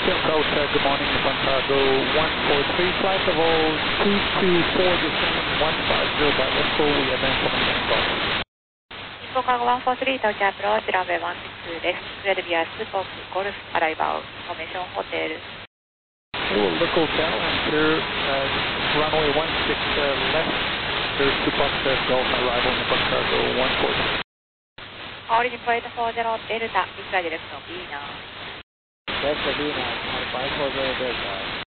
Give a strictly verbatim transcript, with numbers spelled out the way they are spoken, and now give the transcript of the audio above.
Film Delta, good morning, Nippon Cargo one four three, flight level two two four, descending one five zero by Echo, we have information and golf. 日本カーゴワンフォースリー到着アプローチランウェイワンシックスです。クレルビアスポークゴルフアライバーフォーメーションホテル。 Hello, local hotel, enter uh, runway one six uh, left, there's two Foxtrot Golf arrival, Nippon Cargo one four three. Origin plate four zero Delta, this is direction B now. Delta B now, five four zero Delta.